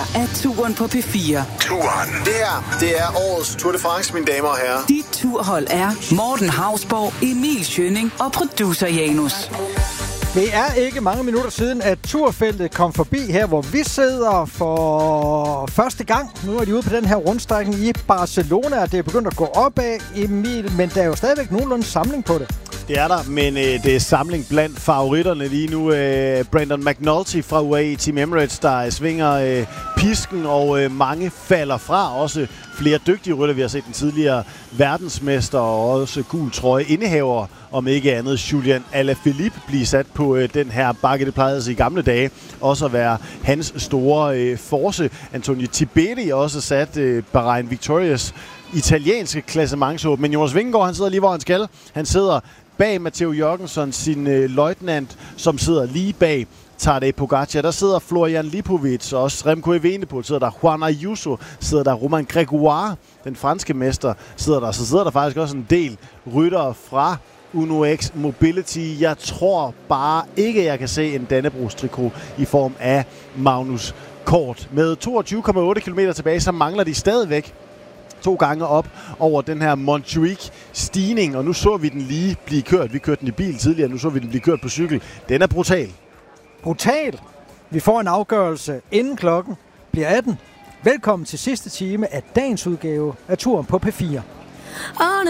er Turen på P4. Turen. Det er årets Tour de France, mine damer og herrer. Dit turhold er Morten Hausborg, Emil Schønning og producer Janus. Det er ikke mange minutter siden, at turfeltet kom forbi her, hvor vi sidder for første gang. Nu er de ude på den her rundstrækning i Barcelona, og det er begyndt at gå opad, Emil, men der er jo stadigvæk nogenlunde samling på det. Det er der, men det er samling blandt favoritterne lige nu. Brandon McNulty fra UAE Team Emirates, der svinger pisken, og mange falder fra. Også flere dygtige rytter. Vi har set den tidligere verdensmester og også gul trøje indehaver, om ikke andet Julian Alaphilippe, blive sat på den her bakke. Det plejede sig i gamle dage også at være hans store force. Antonio Tibetti også sat Bahrain Victorious italienske klassementshåb. Men Jonas Vingegaard, han sidder lige, hvor han skal. Han sidder bag Matteo Jørgensen, sin løjtnant, som sidder lige bag Tadej Pogacar. Der sidder Florian Lipovic, og også Remco Evenepoel sidder der. Juan Ayuso sidder der. Romain Grégoire, den franske mester, sidder der. Så sidder der faktisk også en del ryttere fra Uno X Mobility. Jeg tror bare ikke, jeg kan se en Dannebrogs-trikot i form af Magnus Kort. Med 22,8 km tilbage, så mangler de stadigvæk 2 gange op over den her Montjuic-stigning, og nu så vi den lige blive kørt. Vi kørte den i bil tidligere, nu så vi den blive kørt på cykel. Den er brutal. Brutal. Vi får en afgørelse inden klokken bliver 18. Velkommen til sidste time af dagens udgave af Turen på P4. On